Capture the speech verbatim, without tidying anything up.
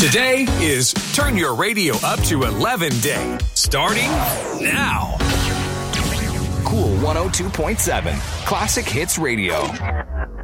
Today is Turn Your Radio Up to eleven Day. Starting now. Cool one oh two point seven. Classic Hits Radio.